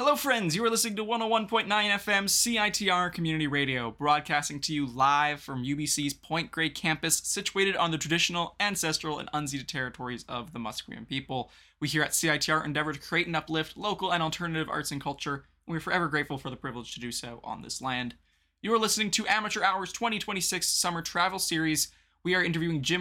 Hello, friends. You are listening to 101.9 FM CITR Community Radio, broadcasting to you live from UBC's Point Grey campus, situated on the traditional, ancestral, and unceded territories of the Musqueam people. We here at CITR endeavor to create and uplift local and alternative arts and culture, and we're forever grateful for the privilege to do so on this land. You are listening to Amateur Hours 2026 Summer Travel Series. We are interviewing Jim